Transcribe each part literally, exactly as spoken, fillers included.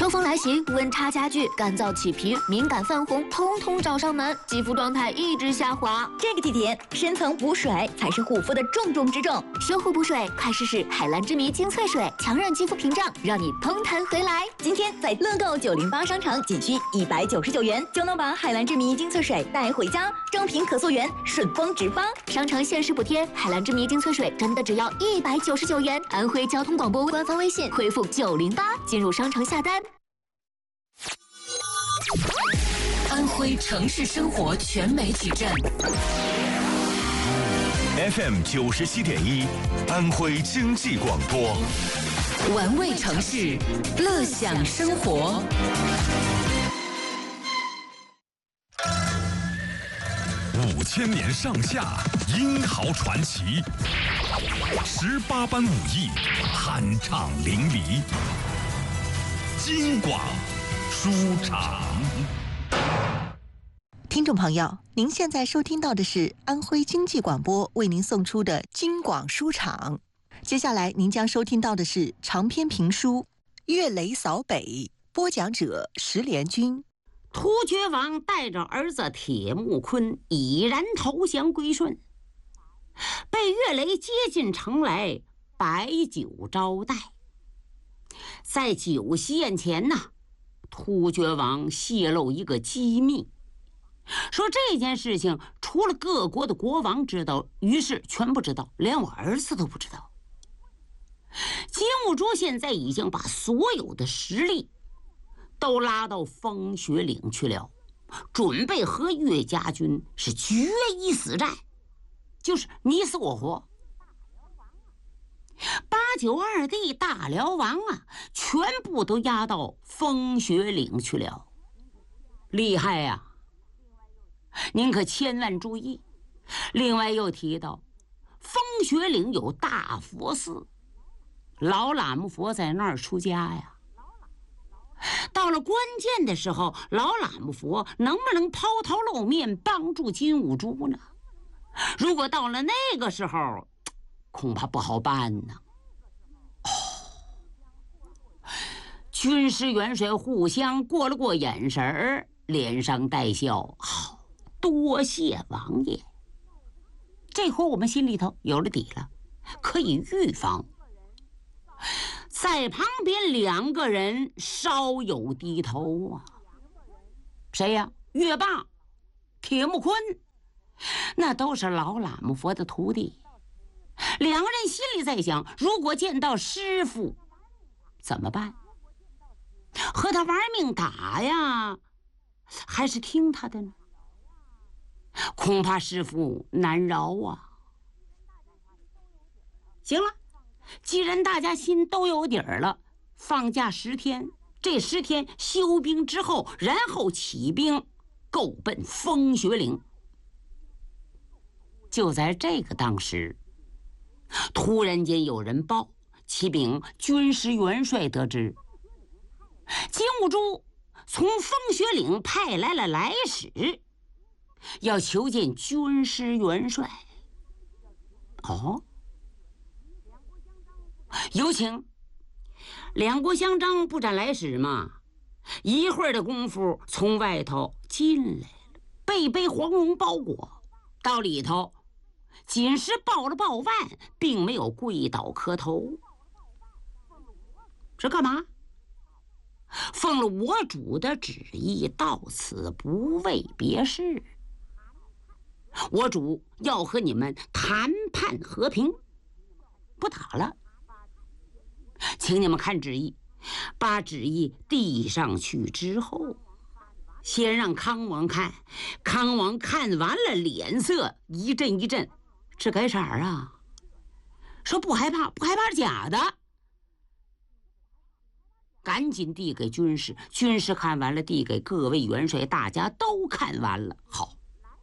秋风来袭，温差加剧，干燥起皮、敏感泛红，通通找上门，肌肤状态一直下滑。 这个季节，深层补水才是护肤的重中之重。 修护补水，快试试海蓝之谜精粹水，强韧肌肤屏障，让你嘭弹回来。 今天在乐购九零八商场，仅需一百九十九元就能把海蓝之谜精粹水带回家，正品可溯源，顺丰直发。 商城限时补贴，海蓝之谜精粹水真的只要一百九十九元。安徽交通广播官方微信回复九零八进入商城下单。 安徽城市生活全媒体站 F M 九十七点一，安徽经济广播， 玩味城市，乐享生活。 五千年上下，英豪传奇，十八般武艺，酣畅淋漓。京广书场。 听众朋友，您现在收听到的是安徽经济广播为您送出的京广书场。接下来您将收听到的是长篇评书《岳雷扫北》，播讲者石连军。 突厥王带着儿子铁木坤已然投降归顺，被岳雷接进城来摆酒招待。在酒席宴前呢，突厥王泄露一个机密，说这件事情除了各国的国王知道，于是全不知道，连我儿子都不知道。金兀术现在已经把所有的实力都拉到风雪岭去了，准备和岳家军是决一死战，就是你死我活。八九二帝大辽王啊，全部都压到风雪岭去了，厉害呀、啊！您可千万注意。另外又提到风雪岭有大佛寺，老喇嘛佛在那儿出家呀。到了关键的时候，老喇嘛佛能不能抛头露面帮助金兀术呢？如果到了那个时候，恐怕不好办呢。哦，军师元帅互相过了过眼神儿，脸上带笑，好、哦，多谢王爷。这会儿我们心里头有了底了，可以预防。在旁边两个人稍有低头啊，谁呀？岳霸、铁木坤，那都是老喇嘛佛的徒弟。两个人心里在想，如果见到师父怎么办？和他玩命打呀，还是听他的呢？恐怕师父难饶啊。行了，既然大家心都有底儿了，放假十天，这十天休兵之后，然后起兵够奔风雪岭。就在这个当时，突然间有人报，启禀军师元帅得知，金兀术从风雪岭派来了来使，要求见军师元帅。哦，有请。两国相争不斩来使嘛，一会儿的功夫从外头进来了，背背黄绒包裹，到里头仅是抱了抱腕，并没有跪倒磕头。这干嘛？奉了我主的旨意，到此不为别事。我主要和你们谈判和平，不打了。请你们看旨意，把旨意递上去之后，先让康王看。康王看完了，脸色一阵一阵，这改色儿啊，说不害怕，不害怕是假的。赶紧递给军师，军师看完了，递给各位元帅，大家都看完了。好，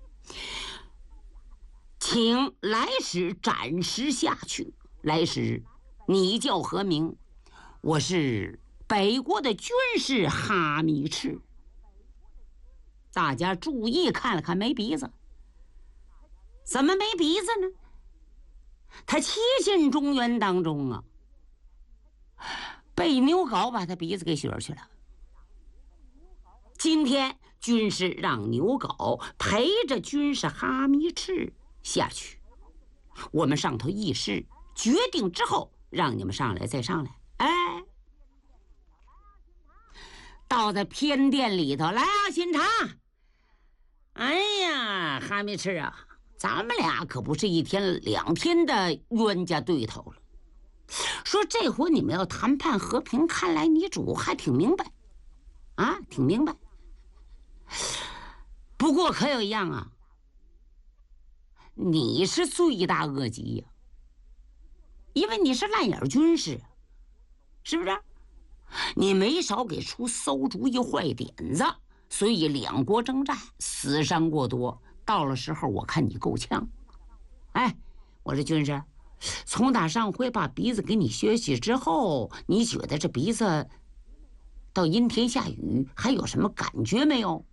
请来使暂时下去。来使，你叫何名？我是北国的军师哈密赤。大家注意看了看，没鼻子。怎么没鼻子呢？他七进中原当中啊，被牛皋把他鼻子给削去了。 今天军师让牛皋陪着军师哈密赤下去，我们上头议事，决定之后让你们上来再上来。哎，到在偏殿里头来啊，新茶。哎呀，哈密赤啊，咱们俩可不是一天两天的冤家对头了。说这回你们要谈判和平，看来你主还挺明白啊，挺明白。不过可有一样啊，你是罪大恶极呀、啊，因为你是烂眼军师，是不是？你没少给出馊主意、坏点子，所以两国征战死伤过多。到了时候，我看你够呛。哎，我这军师，从打上回把鼻子给你削去之后，你觉得这鼻子到阴天下雨还有什么感觉没有？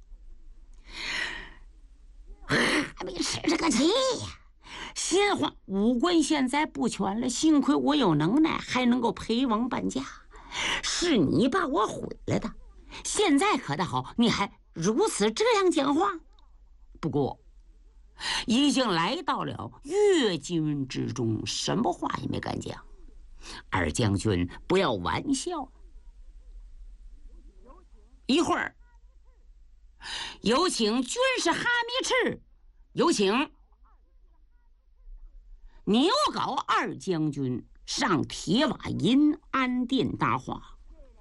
还没吃这个气呀！心慌，武官现在不全了，幸亏我有能耐，还能够陪王伴驾。是你把我毁了的，现在可倒好，你还如此这样讲话。不过已经来到了越军之中，什么话也没敢讲。二将军不要玩笑。一会儿有请军师哈密赤，有请牛皋二将军上铁瓦银安殿搭话。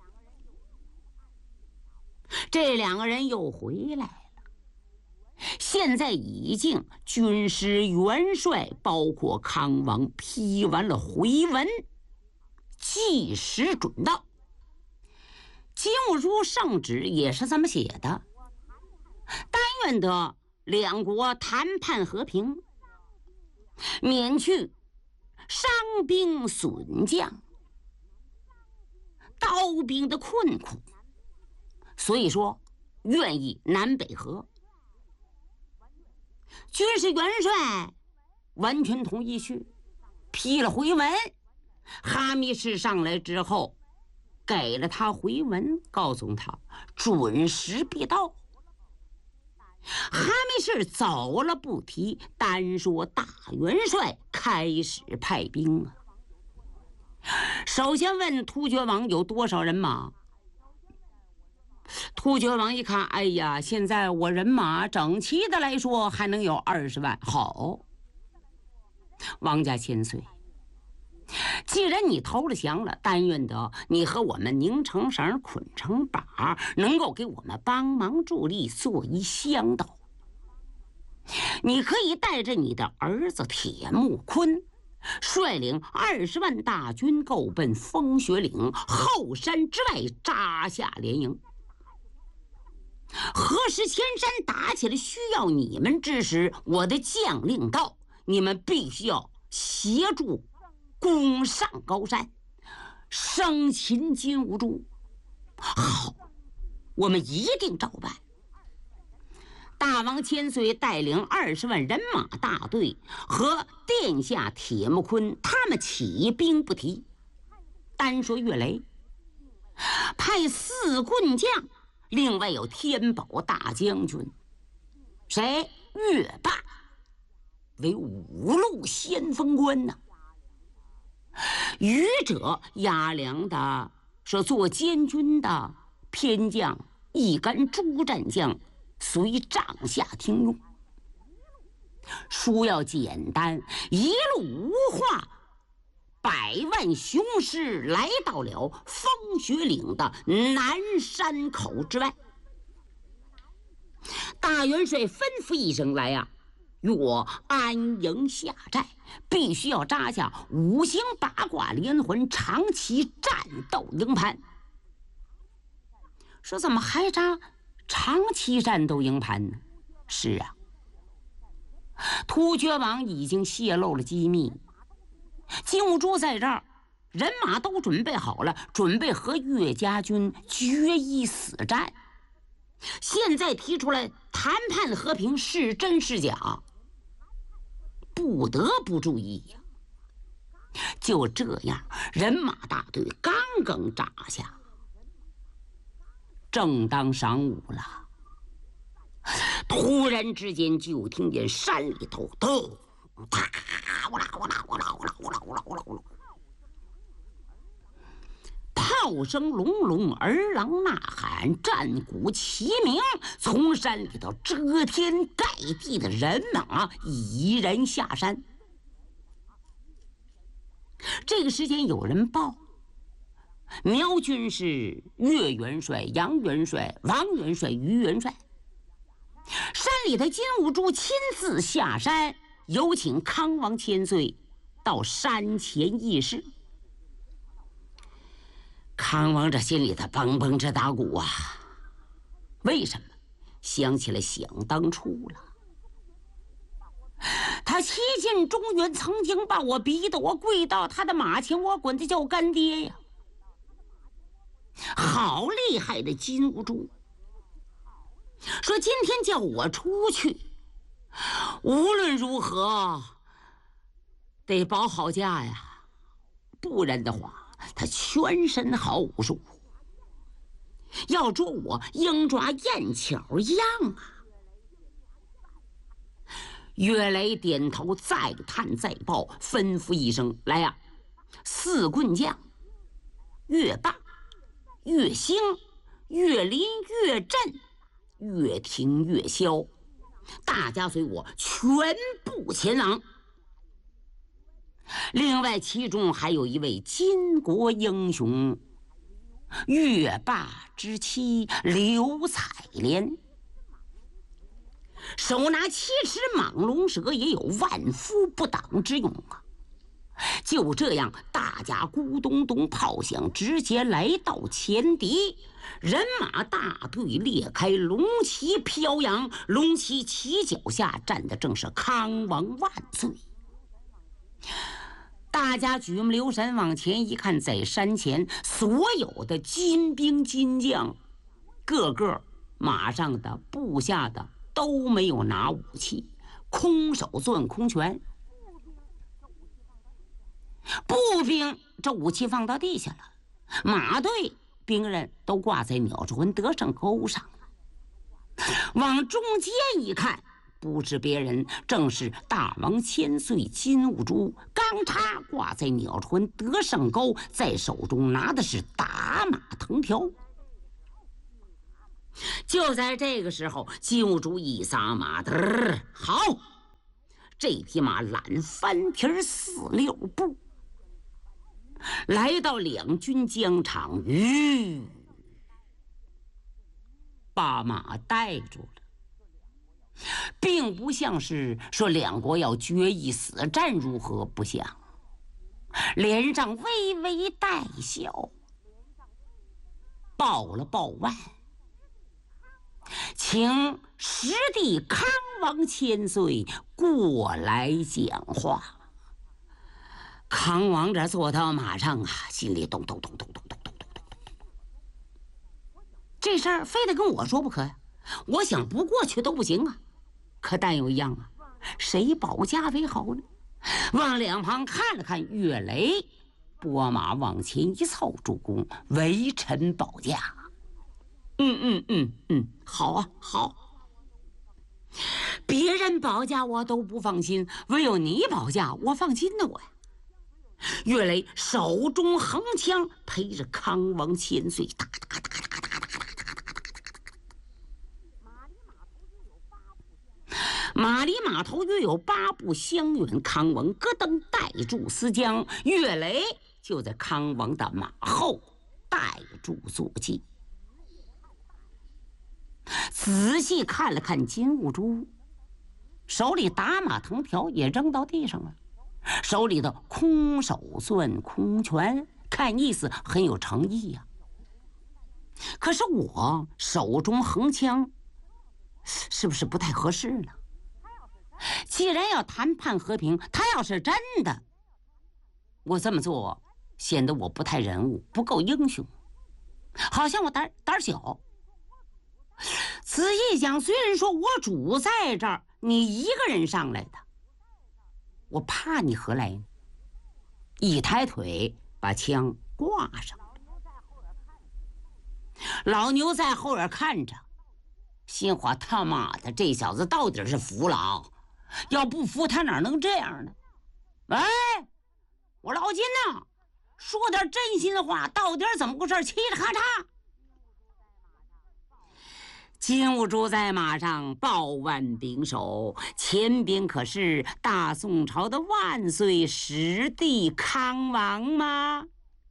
这两个人又回来了，现在已经军师元帅包括康王批完了回文，计时准到。金兀术圣旨也是这么写的，但愿得两国谈判和平，免去伤兵损将、刀兵的困苦，所以说愿意南北和。军师元帅完全同意去，批了回文。哈密赤上来之后，给了他回文，告诉他准时必到。哈密赤走了不提，单说大元帅开始派兵啊。首先问突厥王有多少人马。突厥王一看，哎呀，现在我人马整齐的来说还能有二十万。好，王家千岁，既然你投了降了，但愿得你和我们拧成绳捆成把，能够给我们帮忙助力，做一向导。你可以带着你的儿子铁木坤，率领二十万大军，够奔风雪岭后山之外扎下连营。何时前山打起来需要你们之时，我的将令到，你们必须要协助攻上高山，生擒金兀术。好，我们一定照办。大王千岁带领二十万人马大队和殿下铁木坤他们起兵不提，单说岳雷派四棍将，另外有天宝大将军，谁？岳霸为五路先锋官呢、啊。余者押粮的，说做监军的偏将一干诸战将，随帐下听用。书要简单，一路无话。百万雄师来到了风雪岭的南山口之外。大元帅吩咐一声，来呀、啊，与我安营下寨，必须要扎下五行八卦连环长期战斗营盘。说怎么还扎长期战斗营盘呢？是啊，突厥王已经泄露了机密，金兀术在这儿，人马都准备好了，准备和岳家军决一死战。现在提出来谈判和平，是真是假，不得不注意呀。就这样，人马大队刚刚扎下，正当晌午了。 突然之间就听见山里头咚哒哇啦哇啦哇啦哇啦哇啦哇啦哇啦哇啦，炮声隆隆，儿郎呐喊，战鼓齐鸣，从山里头遮天盖地的人马一人下山。这个时间有人报，苗军是岳元帅、杨元帅、王元帅、于元帅。山里的金兀术亲自下山，有请康王千岁到山前议事。康王这心里头嘣嘣直打鼓啊！为什么？想起了想当初了。他西晋中原曾经把我逼得我跪到他的马前，我管他叫干爹呀！好厉害的金兀术！说今天叫我出去，无论如何得保好家呀，不然的话他全身好武术，要捉我鹰抓燕巧一样啊！岳雷点头，再探再报，吩咐一声：“来呀，四棍将，岳霸、岳兴、岳林、岳震、岳廷、岳霄，大家随我全部前往。另外，其中还有一位巾帼英雄，岳霸之妻刘彩莲。手拿七尺蟒龙蛇，也有万夫不挡之勇啊！就这样，大家咕咚咚炮响，直接来到前敌，人马大队裂开，龙旗飘扬，龙旗旗脚下站的正是康王万岁。大家举目留神往前一看，在山前所有的金兵金将，个个马上的部下的都没有拿武器，空手攥空拳。步兵这武器放到地下了，马队兵刃都挂在鸟之魂得胜钩上了。往中间一看，不知别人，正是大王千岁金兀术，钢叉挂在鸟之魂得胜钩，在手中拿的是打马藤条。就在这个时候，金兀术一撒马，得好，这匹马懒翻蹄四六步，来到两军疆场，吁，把马带住了，并不像是说两国要决一死战如何，不像，脸上微微带笑，抱了抱腕，请实地康王千岁过来讲话。康王这坐到马上啊，心里咚咚咚咚咚咚咚咚咚，这事儿非得跟我说不可呀！我想不过去都不行啊。可但有一样啊，谁保驾为好呢？往两旁看了看，岳雷拨马往前一凑，主公微臣保驾。嗯嗯嗯嗯，好啊好。别人保驾我都不放心，唯有你保驾我放心的我呀。岳雷手中横枪，陪着康王千岁，哒哒哒哒哒哒哒马离马头约有八步相远，康王咯噔带住丝缰，岳雷就在康王的马后带住坐骑。仔细看了看金兀术，手里打马藤条也扔到地上了，手里的空手攥空拳，看意思很有诚意呀、啊。可是我手中横枪，是不是不太合适呢？既然要谈判和平，他要是真的，我这么做显得我不太人物，不够英雄，好像我胆胆小。仔细讲，虽然说我主在这儿，你一个人上来的，我怕你何来呢？一抬腿把枪挂上，老牛在后边看着， 心话他妈的，这小子到底是服了啊！要不服他哪能这样呢？哎，我老金呐，说点真心的话，到底怎么回事？嘁哩咔嚓！金兀术在马上抱腕拱手，前边可是大宋朝的万岁十帝康王吗？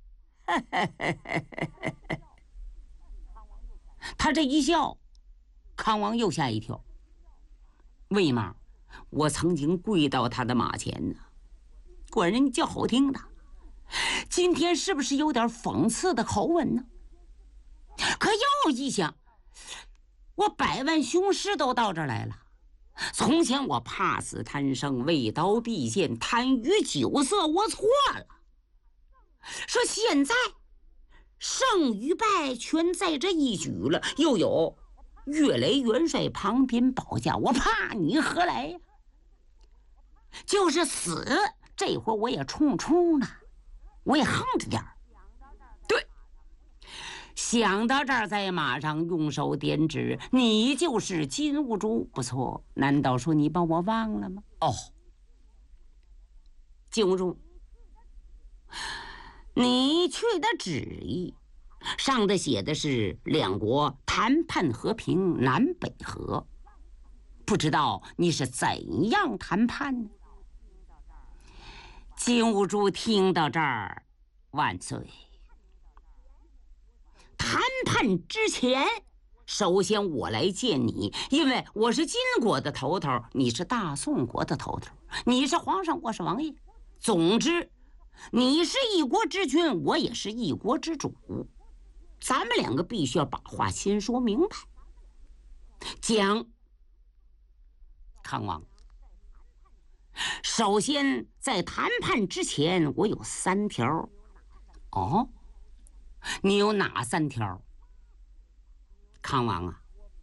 他这一笑，康王又吓一跳。为嘛？我曾经跪到他的马前呢。管人叫好听的，今天是不是有点讽刺的口吻呢？可又一想，我百万雄师都到这儿来了。从前我怕死贪生，为刀必剑，贪于酒色，我错了。说现在胜与败全在这一举了，又有岳雷元帅旁边保驾，我怕你何来呀？就是死，这会儿我也冲冲呢，我也横着点儿。对，想到这儿，在马上用手点指，你就是金兀术，不错。难道说你把我忘了吗？哦，金兀术，你去的旨意上的写的是两国谈判和平，南北和，不知道你是怎样谈判呢？金兀术听到这儿，万岁！谈判之前，首先我来见你，因为我是金国的头头，你是大宋国的头头，你是皇上，我是王爷。总之，你是一国之君，我也是一国之主，咱们两个必须要把话先说明白。讲，康王，首先在谈判之前，我有三条。哦，你有哪三条？康王啊，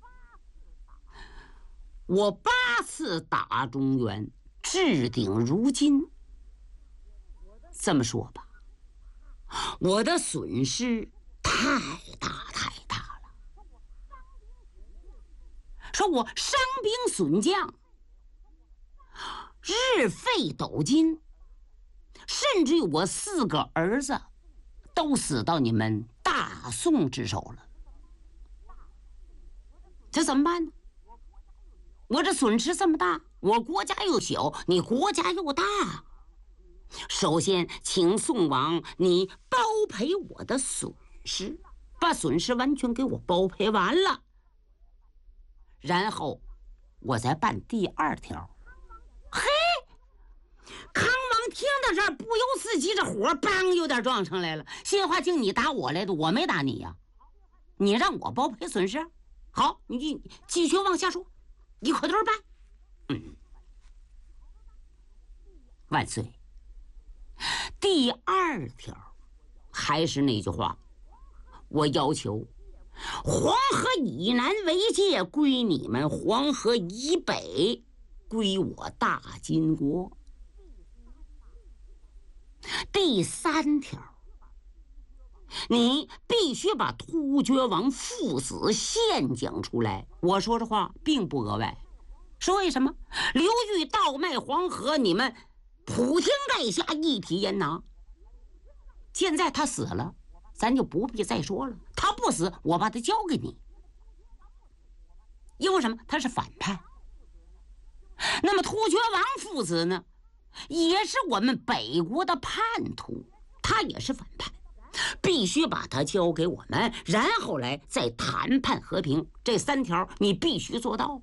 我八次打中原，置顶如金。这么说吧，我的损失太大太大了。说我伤兵损将，日费斗金，甚至于我四个儿子都死到你们大宋之手了。这怎么办呢？我这损失这么大，我国家又小，你国家又大。首先，请宋王你包赔我的损失，把损失完全给我包赔完了，然后我再办第二条。嘿，康王听到这儿，不由自己这火梆有点撞上来了。新华镜，你打我来的，我没打你呀、啊，你让我包赔损失，好，你继续往下说，一块头办。嗯，万岁。第二条，还是那句话，我要求黄河以南为界归你们，黄河以北归我大金国。第三条，你必须把突厥王父子现讲出来。我说这话并不额外，说为什么？流域倒卖黄河，你们普天盖下一体严拿。现在他死了，咱就不必再说了。他不死，我把他交给你。因为什么？他是反叛。那么突厥王父子呢，也是我们北国的叛徒，他也是反叛，必须把他交给我们，然后来再谈判和平。这三条你必须做到。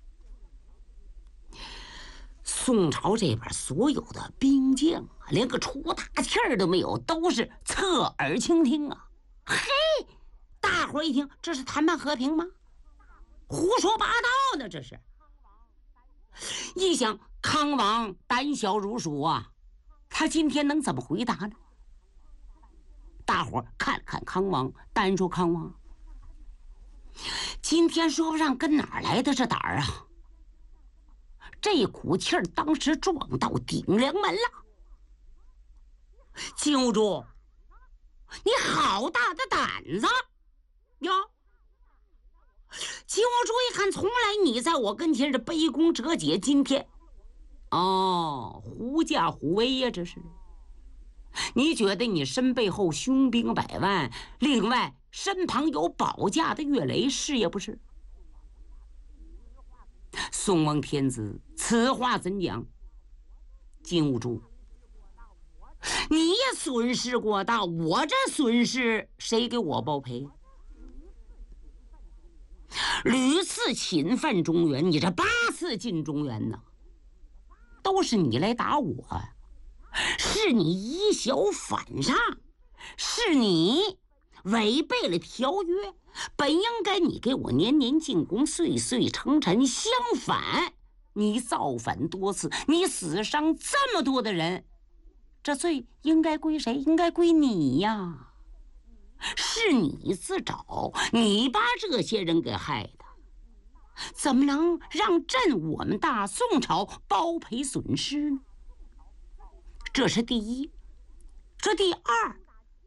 宋朝这边所有的兵将啊，连个出大气儿都没有，都是侧耳倾听啊。嘿，大伙儿一听，这是谈判和平吗？胡说八道呢，这是。一想，康王胆小如鼠啊，他今天能怎么回答呢？大伙儿看了看康王，单说康王，今天说不上跟哪儿来的这胆儿啊。这股气儿当时撞到顶梁门了。金兀术，你好大的胆子呀！金兀术一看， 你在我跟前是卑躬折节，今天，哦，狐假虎威呀，这是。你觉得你身背后雄兵百万，另外身旁有保驾的岳雷，是也不是？宋王天子，此话怎讲？金兀术，你也损失过大，我这损失谁给我报赔？屡次侵犯中原，你这八次进中原呢，都是你来打我，是你以小反上，是你违背了条约，本应该你给我年年进贡，岁岁称臣，相反你造反多次，你死伤这么多的人，这罪应该归谁？应该归你呀，是你自找，你把这些人给害的，怎么能让朕我们大宋朝包赔损失呢？这是第一。这第二，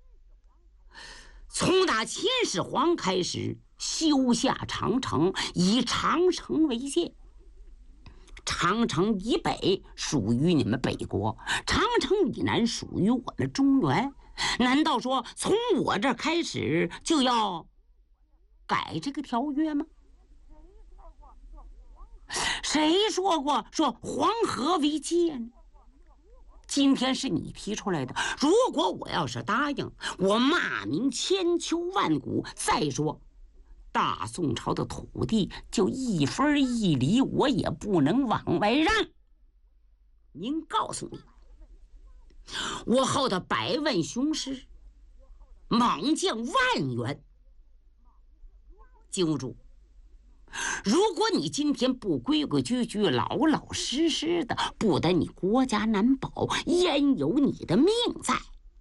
从打秦始皇开始修下长城，以长城为界，长城以北属于你们北国，长城以南属于我们中原。难道说从我这开始就要改这个条约吗？谁说过说黄河为界呢？今天是你提出来的，如果我要是答应，我骂名千秋万古。再说大宋朝的土地就一分一厘我也不能往外让。您告诉你，我号的百万雄师，猛将万员。记住，如果你今天不规规矩矩、老老实实的，不得你国家难保，焉有你的命在？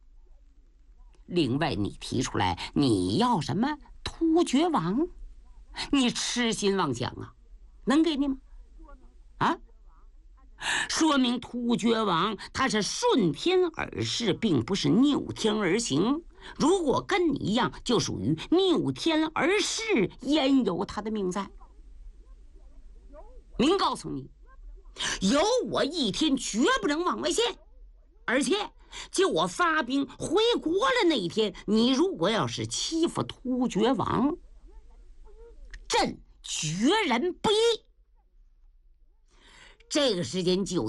另外，你提出来你要什么突厥王，你痴心妄想啊，能给你吗？啊？说明突厥王他是顺天而事，并不是逆天而行。如果跟你一样，就属于逆天而事，焉有他的命在？明告诉你，有我一天绝不能往外献，而且就我发兵回国了那一天，你如果要是欺负突厥王，朕决然不依。这个时间就